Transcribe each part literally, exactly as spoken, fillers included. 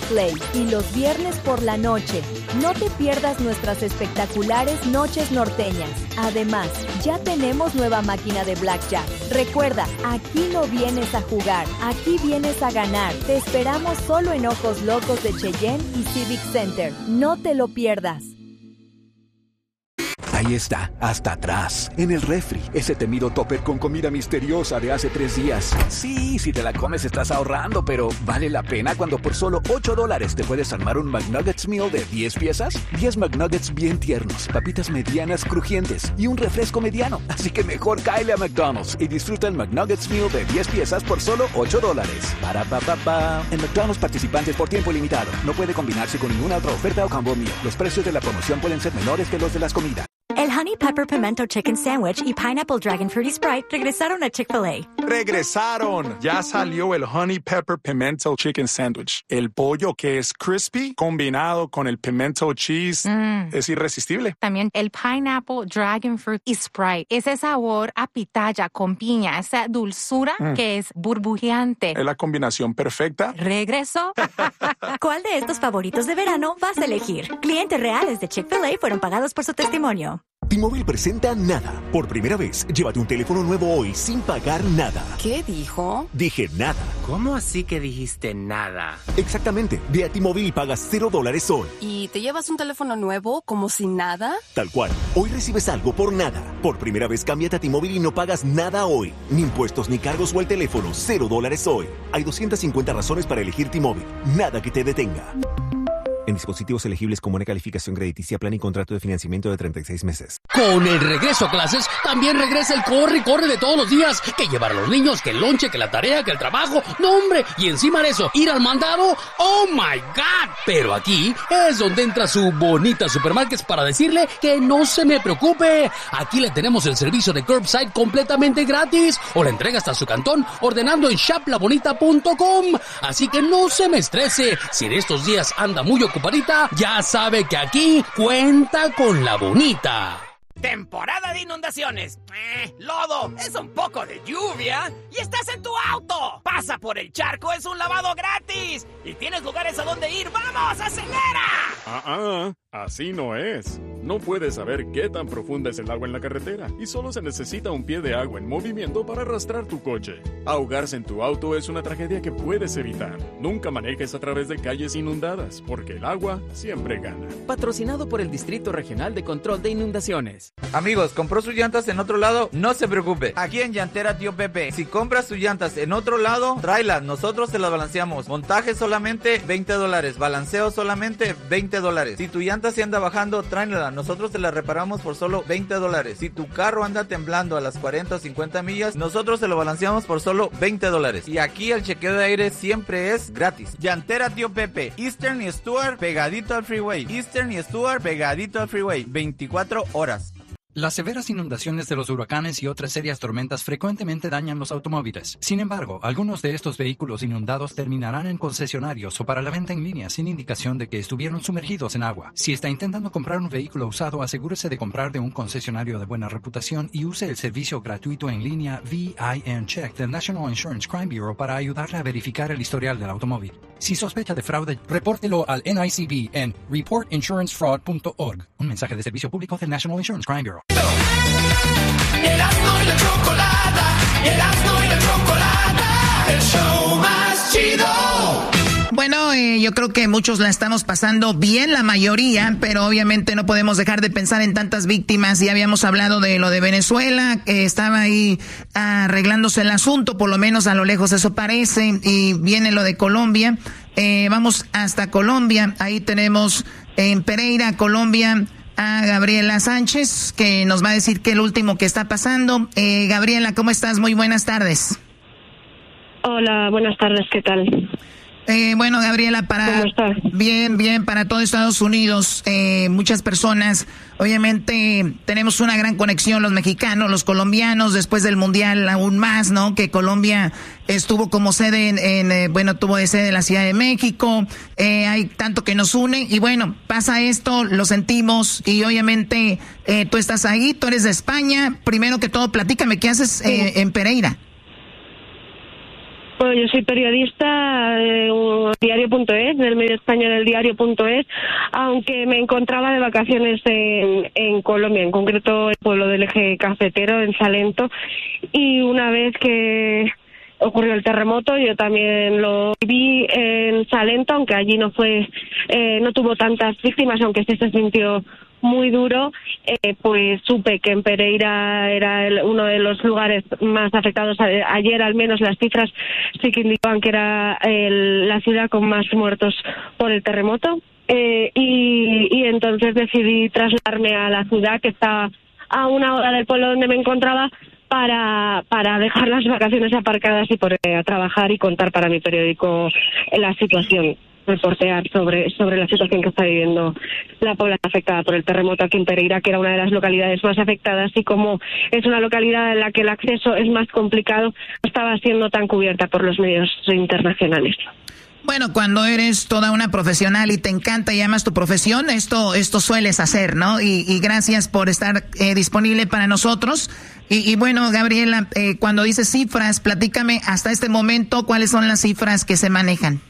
Play y los viernes por la noche. No te pierdas nuestras espectaculares noches norteñas. Además, ya tenemos nueva máquina de blackjack. Recuerda, aquí no vienes a jugar, aquí vienes a ganar. Te esperamos solo en Ojos Locos de Cheyenne y Civic Center. No te lo pierdas. Ahí está, hasta atrás, en el refri, ese temido topper con comida misteriosa de hace tres días. Sí, si te la comes estás ahorrando, pero ¿vale la pena cuando por solo ocho dólares te puedes armar un McNuggets Meal de diez piezas? diez McNuggets bien tiernos, papitas medianas crujientes y un refresco mediano. Así que mejor cáele a McDonald's y disfruta el McNuggets Meal de diez piezas por solo ocho dólares. Para pa pa pa. En McDonald's participantes por tiempo limitado. No puede combinarse con ninguna otra oferta o combo meal. Los precios de la promoción pueden ser menores que los de las comidas. El Honey Pepper Pimento Chicken Sandwich y Pineapple Dragon Fruity Sprite regresaron a Chick-fil-A. ¡Regresaron! Ya salió el Honey Pepper Pimento Chicken Sandwich. El pollo que es crispy combinado con el pimento cheese mm. es irresistible. También el Pineapple Dragon Fruit y Sprite. Ese sabor a pitaya con piña, esa dulzura mm. que es burbujeante. Es la combinación perfecta. ¿Regreso? ¿Cuál de estos favoritos de verano vas a elegir? Clientes reales de Chick-fil-A fueron pagados por su testimonio. T-Mobile presenta Nada. Por primera vez, llévate un teléfono nuevo hoy sin pagar nada. ¿Qué dijo? Dije nada. ¿Cómo así que dijiste nada? Exactamente. Ve a T-Mobile y pagas cero dólares hoy. ¿Y te llevas un teléfono nuevo como sin nada? Tal cual. Hoy recibes algo por nada. Por primera vez, cámbiate a T-Mobile y no pagas nada hoy. Ni impuestos, ni cargos o el teléfono. Cero dólares hoy. Hay doscientas cincuenta razones para elegir T-Mobile. Nada que te detenga. En dispositivos elegibles con buena calificación crediticia, plan y contrato de financiamiento de treinta y seis meses. Con el regreso a clases, también regresa el corre y corre de todos los días. Que llevar a los niños, que el lonche, que la tarea, que el trabajo. ¡No, hombre! Y encima de eso, ir al mandado. ¡Oh, my God! Pero aquí es donde entra su bonita Supermarkets para decirle que no se me preocupe. Aquí le tenemos el servicio de curbside completamente gratis. O la entrega hasta su cantón ordenando en shop la bonita punto com. Así que no se me estrese. Si en estos días anda muy ocupado, ya sabe que aquí cuenta con la bonita. Temporada de inundaciones. Eh, lodo, es un poco de lluvia y estás en tu auto. Pasa por el charco, es un lavado gratis. Y tienes lugares a donde ir. ¡Vamos, acelera! Ah, ah, así no es. No puedes saber qué tan profunda es el agua en la carretera y solo se necesita un pie de agua en movimiento para arrastrar tu coche. Ahogarse en tu auto es una tragedia que puedes evitar. Nunca manejes a través de calles inundadas, porque el agua siempre gana. Patrocinado por el Distrito Regional de Control de Inundaciones. Amigos, ¿compró sus llantas en otro lado? No se preocupe. Aquí en Llantera Tío Pepe, si compras sus llantas en otro lado, tráelas, nosotros te las balanceamos. Montaje solamente veinte dólares, balanceo solamente veinte dólares. Si tu llanta se anda bajando, tráela, nosotros te la reparamos por solo veinte dólares. Si tu carro anda temblando a las cuarenta o cincuenta millas, nosotros te lo balanceamos por solo veinte dólares. Y aquí el chequeo de aire siempre es gratis. Llantera Tío Pepe, Eastern y Stuart pegadito al freeway. Eastern y Stuart pegadito al freeway, veinticuatro horas. Las severas inundaciones de los huracanes y otras serias tormentas frecuentemente dañan los automóviles. Sin embargo, algunos de estos vehículos inundados terminarán en concesionarios o para la venta en línea sin indicación de que estuvieron sumergidos en agua. Si está intentando comprar un vehículo usado, asegúrese de comprar de un concesionario de buena reputación y use el servicio gratuito en línea V I N Check del National Insurance Crime Bureau para ayudarle a verificar el historial del automóvil. Si sospecha de fraude, repórtelo al N I C B en report insurance fraud punto org. Un mensaje de servicio público del National Insurance Crime Bureau. Erasmo y la chocolata, Erasmo y la chocolata, el show más chido. Bueno, eh, yo creo que muchos la estamos pasando bien, la mayoría, pero obviamente no podemos dejar de pensar en tantas víctimas. Ya habíamos hablado de lo de Venezuela, que estaba ahí arreglándose el asunto, por lo menos a lo lejos eso parece, y viene lo de Colombia. Eh, vamos hasta Colombia, ahí tenemos en Pereira, Colombia, a Gabriela Sánchez, que nos va a decir qué es lo último que está pasando. Eh, Gabriela, ¿cómo estás? Muy buenas tardes. Hola, buenas tardes, ¿qué tal? Eh, bueno, Gabriela, para... ¿Cómo estás? Bien, bien, para todo Estados Unidos, eh, muchas personas, obviamente tenemos una gran conexión los mexicanos, los colombianos, después del Mundial aún más, ¿no? Que Colombia estuvo como sede en, en eh, bueno, tuvo de sede en la Ciudad de México, eh, hay tanto que nos une, y bueno, pasa esto, lo sentimos, y obviamente eh, tú estás ahí, tú eres de España, primero que todo, platícame, ¿qué haces eh, en Pereira? Bueno, yo soy periodista, de un diario punto es, del medio español El Diario punto es, aunque me encontraba de vacaciones en, en Colombia, en concreto el pueblo del Eje Cafetero, en Salento, y una vez que ocurrió el terremoto, yo también lo viví en Salento, aunque allí no fue, eh, no tuvo tantas víctimas, aunque sí se sintió muy duro, eh, pues supe que en Pereira era el, uno de los lugares más afectados. Ayer al menos las cifras sí que indicaban que era el, la ciudad con más muertos por el terremoto, eh, y, y entonces decidí trasladarme a la ciudad, que está a una hora del pueblo donde me encontraba, para para dejar las vacaciones aparcadas y poder a trabajar y contar para mi periódico la situación, reportear sobre sobre la situación que está viviendo la población afectada por el terremoto aquí en Pereira, que era una de las localidades más afectadas, y como es una localidad en la que el acceso es más complicado, no estaba siendo tan cubierta por los medios internacionales. Bueno, cuando eres toda una profesional y te encanta y amas tu profesión, esto esto sueles hacer, ¿no? Y, y gracias por estar eh, disponible para nosotros. Y, y bueno, Gabriela, eh, cuando dices cifras, platícame hasta este momento cuáles son las cifras que se manejan.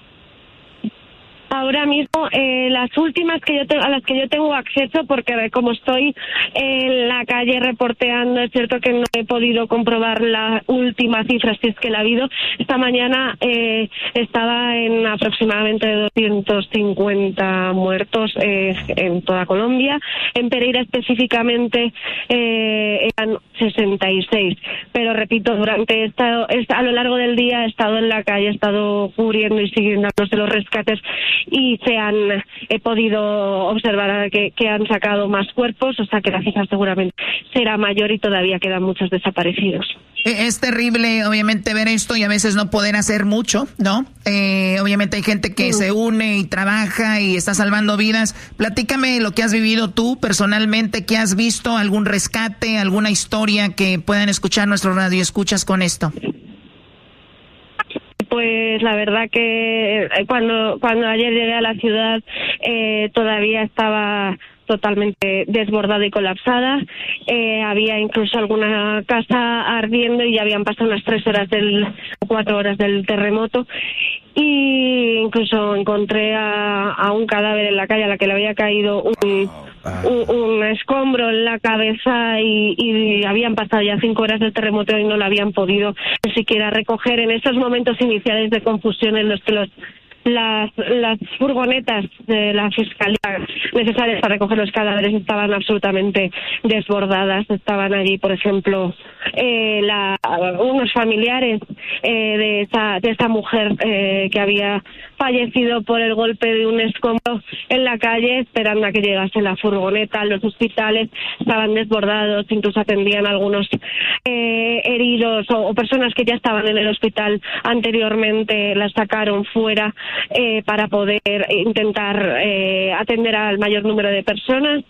Ahora mismo, eh, las últimas que yo te, a las que yo tengo acceso, porque como estoy en la calle reporteando, es cierto que no he podido comprobar la última cifra, si es que la ha habido. Esta mañana eh, estaba en aproximadamente doscientos cincuenta muertos eh, en toda Colombia. En Pereira específicamente eh, eran sesenta y seis. Pero repito, durante esta, esta, a lo largo del día he estado en la calle, he estado cubriendo y siguiendo los rescates, y se han he podido observar que, que han sacado más cuerpos, o sea que la cifra seguramente será mayor y todavía quedan muchos desaparecidos. Es terrible, obviamente, ver esto y a veces no poder hacer mucho, ¿no? Eh, obviamente hay gente que sí. se une y trabaja y está salvando vidas. Platícame lo que has vivido tú personalmente, qué has visto, algún rescate, alguna historia que puedan escuchar nuestros radioescuchas con esto. Pues la verdad que cuando cuando ayer llegué a la ciudad eh, todavía estaba totalmente desbordada y colapsada. Eh, había incluso alguna casa ardiendo y ya habían pasado unas tres horas del cuatro horas del terremoto. Y incluso encontré a, a un cadáver en la calle a la que le había caído un, un, un escombro en la cabeza y, y habían pasado ya cinco horas del terremoto y no lo habían podido ni siquiera recoger. En esos momentos iniciales de confusión en los que los Las, las furgonetas de la fiscalía necesarias para recoger los cadáveres estaban absolutamente desbordadas. Estaban allí, por ejemplo, eh, la, unos familiares eh, de esa de esta mujer eh, que había fallecido por el golpe de un escombro en la calle, esperando a que llegase la furgoneta. Los hospitales estaban desbordados, incluso atendían a algunos eh, heridos o, o personas que ya estaban en el hospital anteriormente, las sacaron fuera Eh, para poder intentar eh, atender al mayor número de personas.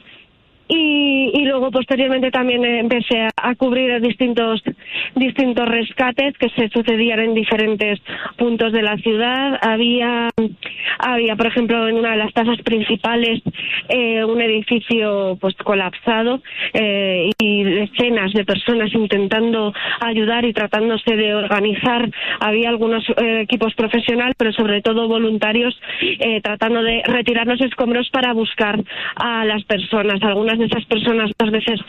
Y, y luego posteriormente también empecé a, a cubrir distintos distintos rescates que se sucedían en diferentes puntos de la ciudad. Había, había por ejemplo, en una de las plazas principales eh, un edificio pues colapsado eh, y decenas de personas intentando ayudar y tratándose de organizar. Había algunos eh, equipos profesionales, pero sobre todo voluntarios eh, tratando de retirar los escombros para buscar a las personas. Algunas de esas personas muchas veces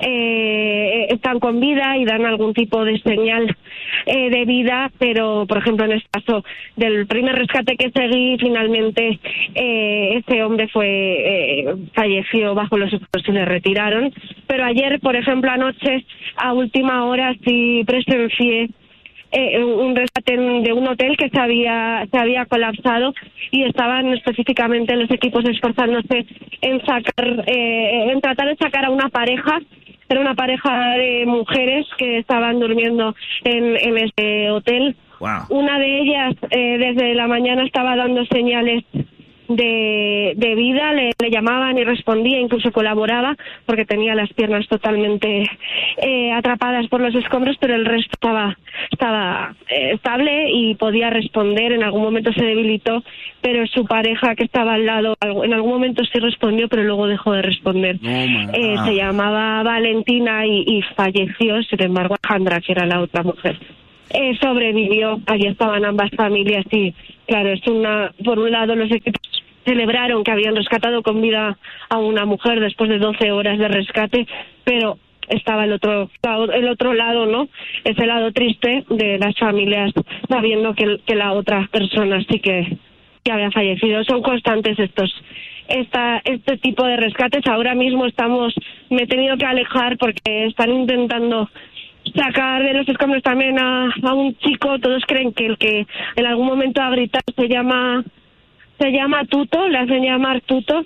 eh, están con vida y dan algún tipo de señal eh, de vida, pero por ejemplo en este caso del primer rescate que seguí, finalmente eh, este hombre fue eh, falleció bajo los escombros y le retiraron. Pero ayer, por ejemplo, anoche a última hora sí presencié Eh, un rescate de un hotel que se había se había colapsado y estaban específicamente los equipos esforzándose en sacar eh, en tratar de sacar a una pareja. Era una pareja de mujeres que estaban durmiendo en, en ese hotel. Wow. Una de ellas eh, desde la mañana estaba dando señales de, de vida, le, le llamaban y respondía, incluso colaboraba porque tenía las piernas totalmente eh, atrapadas por los escombros, pero el resto estaba estaba eh, estable y podía responder. En algún momento se debilitó, pero su pareja que estaba al lado en algún momento sí respondió, pero luego dejó de responder. No, eh, se llamaba Valentina y, y falleció. Sin embargo, Alejandra, que era la otra mujer, eh, sobrevivió. Allí estaban ambas familias y, claro, es una, por un lado los equipos celebraron que habían rescatado con vida a una mujer después de doce horas de rescate, pero estaba el otro lado, el otro lado, ¿no? Ese lado triste de las familias sabiendo que, que la otra persona sí que, que había fallecido. Son constantes estos esta este tipo de rescates. Ahora mismo estamos me he tenido que alejar porque están intentando sacar de los escombros también a, a un chico. Todos creen que el que en algún momento ha gritado se llama se llama Tuto, le hacen llamar Tuto,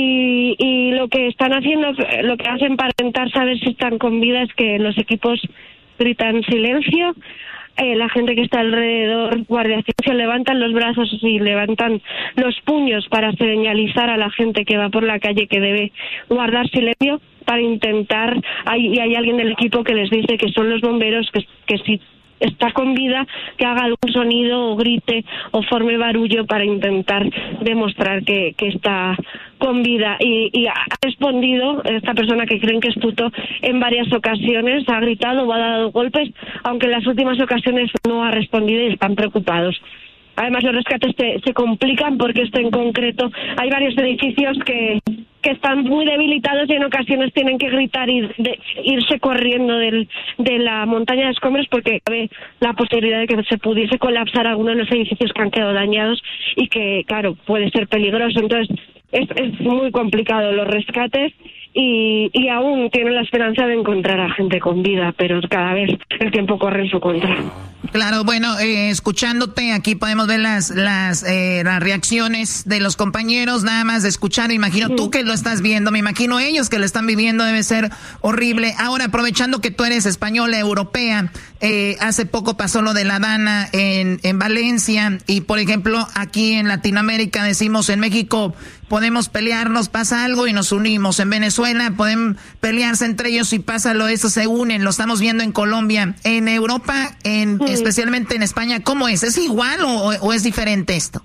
y, y lo que están haciendo, lo que hacen para intentar saber si están con vida es que los equipos gritan silencio, eh, la gente que está alrededor, guardia civil, levantan los brazos y levantan los puños para señalizar a la gente que va por la calle que debe guardar silencio, para intentar, hay, y hay alguien del equipo que les dice que son los bomberos, que, que si está con vida, que haga algún sonido o grite o forme barullo para intentar demostrar que, que está con vida. Y, y ha respondido esta persona que creen que es Tuto en varias ocasiones, ha gritado o ha dado golpes, aunque en las últimas ocasiones no ha respondido y están preocupados. Además, los rescates se, se complican porque esto en concreto, hay varios edificios que, que están muy debilitados y en ocasiones tienen que gritar y de, irse corriendo del, de la montaña de escombros porque cabe la posibilidad de que se pudiese colapsar alguno de los edificios que han quedado dañados y que, claro, puede ser peligroso. Entonces, es, es muy complicado los rescates y, y aún tienen la esperanza de encontrar a gente con vida, pero cada vez el tiempo corre en su contra. Claro, bueno, eh, escuchándote aquí podemos ver las las eh, las reacciones de los compañeros, nada más de escuchar, me imagino sí. Tú que lo estás viendo, me imagino ellos que lo están viviendo, debe ser horrible. Ahora, aprovechando que tú eres española, europea, eh, hace poco pasó lo de la Dana en, en Valencia y, por ejemplo, aquí en Latinoamérica decimos, en México podemos pelearnos, pasa algo y nos unimos. En Venezuela pueden pelearse entre ellos y pasa lo eso, se unen, lo estamos viendo en Colombia. En Europa, en sí. especialmente en España, ¿cómo es? ¿Es igual o, o es diferente esto?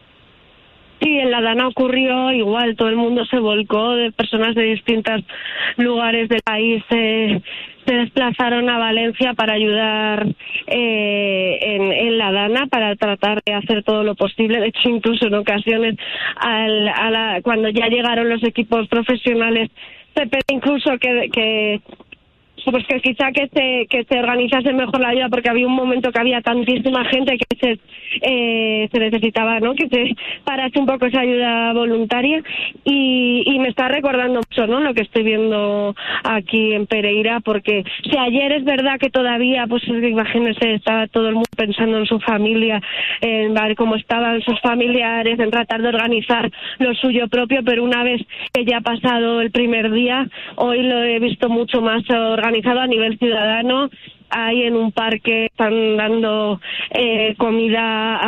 Sí, en la Dana ocurrió igual, todo el mundo se volcó, de personas de distintos lugares del país se, se desplazaron a Valencia para ayudar eh, en, en la Dana, para tratar de hacer todo lo posible. De hecho, incluso en ocasiones, al, a la, cuando ya llegaron los equipos profesionales, se pide incluso que... que pues que quizá que se que se organizase mejor la ayuda, porque había un momento que había tantísima gente que se eh, se necesitaba, ¿no?, que se parase un poco esa ayuda voluntaria y, y me está recordando mucho, ¿no?, lo que estoy viendo aquí en Pereira, porque si ayer es verdad que todavía, pues imagínense, estaba todo el mundo pensando en su familia, en ver cómo estaban sus familiares, en tratar de organizar lo suyo propio, pero una vez que ya ha pasado el primer día, hoy lo he visto mucho más organizado organizado a nivel ciudadano. Hay en un parque, están dando eh, comida,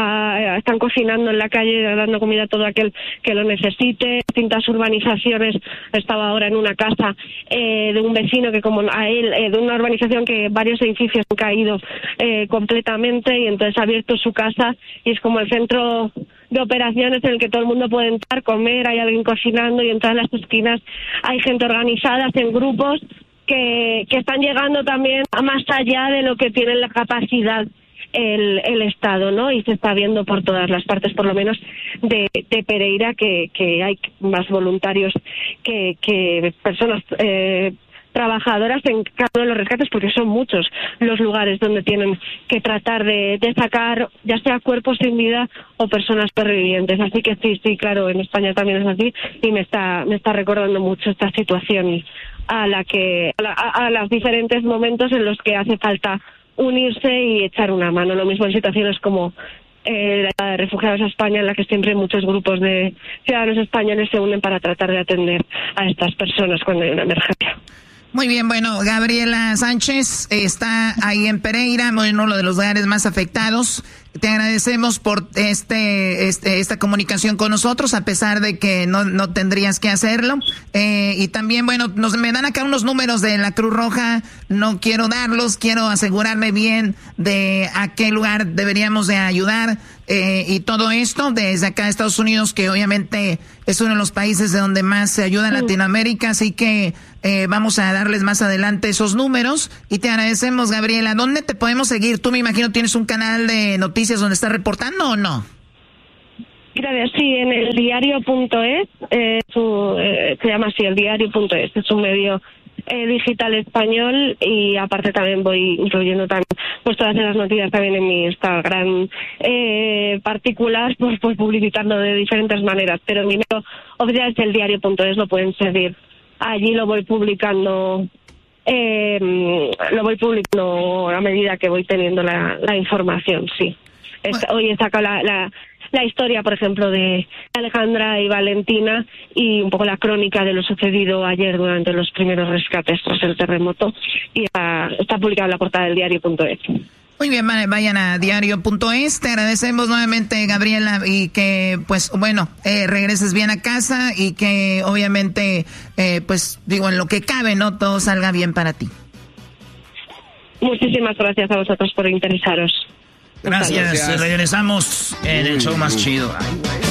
a, están cocinando en la calle, dando comida a todo aquel que lo necesite. Distintas urbanizaciones, estaba ahora en una casa eh, de un vecino que como a él, eh, de una urbanización que varios edificios han caído eh, completamente y entonces ha abierto su casa y es como el centro de operaciones en el que todo el mundo puede entrar, comer, hay alguien cocinando y en todas las esquinas hay gente organizada, en grupos, que, que están llegando también a más allá de lo que tiene la capacidad el, el Estado, ¿no? Y se está viendo por todas las partes, por lo menos de, de Pereira, que, que hay más voluntarios que, que personas eh, trabajadoras en cada uno de los rescates, porque son muchos los lugares donde tienen que tratar de, de sacar ya sea cuerpos sin vida o personas supervivientes. Así que sí, sí, claro, en España también es así y me está me está recordando mucho esta situación a la que a, la, a, a los diferentes momentos en los que hace falta unirse y echar una mano. Lo mismo en situaciones como eh, la de refugiados a España, en la que siempre muchos grupos de ciudadanos españoles se unen para tratar de atender a estas personas cuando hay una emergencia. Muy bien, bueno, Gabriela Sánchez está ahí en Pereira, uno de los lugares más afectados. Te agradecemos por este, este esta comunicación con nosotros, a pesar de que no, no tendrías que hacerlo. Eh, y también, bueno, nos me dan acá unos números de la Cruz Roja, no quiero darlos, quiero asegurarme bien de a qué lugar deberíamos de ayudar. eh, y todo esto desde acá de Estados Unidos, que obviamente es uno de los países de donde más se ayuda en Latinoamérica, así que eh, vamos a darles más adelante esos números y te agradecemos, Gabriela. ¿Dónde te podemos seguir? Tú me imagino tienes un canal de noticias donde estás reportando, ¿o no? Gracias, sí, en el diario punto es, eh, su, eh, se llama así, el diario punto es, es un medio eh, digital español, y aparte también voy incluyendo también pues todas las noticias también en mi Instagram eh, particular, pues, pues publicitando de diferentes maneras, pero mi medio oficial es el diario punto es, lo pueden seguir. Allí lo voy publicando, eh, lo voy publicando a medida que voy teniendo la, la información, sí. Es, hoy he sacado la, la, la historia, por ejemplo, de Alejandra y Valentina, y un poco la crónica de lo sucedido ayer durante los primeros rescates tras el terremoto, y está, está publicado en la portada del diario punto es. Muy bien, vayan a diario punto es. Te agradecemos nuevamente, Gabriela, y que, pues, bueno, eh, regreses bien a casa y que, obviamente, eh, pues, digo, en lo que cabe, ¿no? Todo salga bien para ti. Muchísimas gracias a vosotros por interesaros. Gracias. Gracias. Regresamos en el show más chido. Ay,